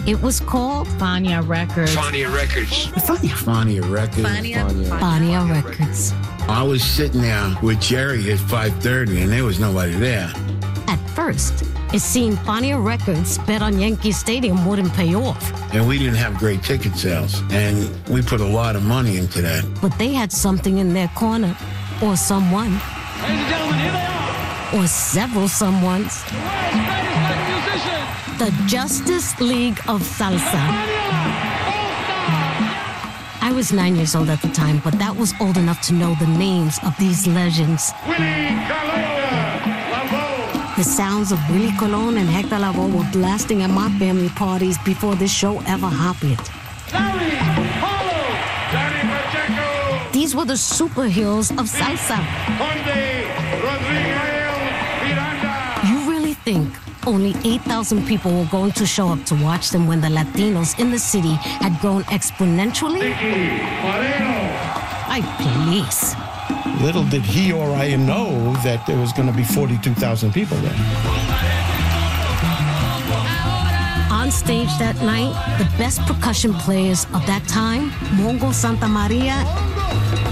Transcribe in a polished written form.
It was called Fania Records. Fania Records. Fania Records. Fania Records. I was sitting there with Jerry at 5:30, and there was nobody there. At first, it seemed Fania Records bet on Yankee Stadium wouldn't pay off. And we didn't have great ticket sales, and we put a lot of money into that. But they had something in their corner, or someone. Ladies and gentlemen, here they are. Or several someones. The world's greatest black musicians. The Justice League of Salsa. I was 9 years old at the time, but that was old enough to know the names of these legends. The sounds of Willie Colon and Hector Lavoe were blasting at my family parties before this show ever happened. Larry Harlow. Johnny Pacheco. These were the superheroes of salsa. Conde Rodriguez Miranda. You really think only 8,000 people were going to show up to watch them when the Latinos in the city had grown exponentially? Ay, please. Little did he or I know that there was going to be 42,000 people there. On stage that night, the best percussion players of that time, Mongo Santamaria